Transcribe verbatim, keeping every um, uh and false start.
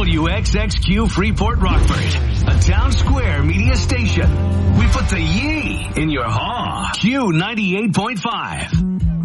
W X X Q Freeport Rockford, a Town Square media station. We put the yee in your haw. Q ninety-eight point five.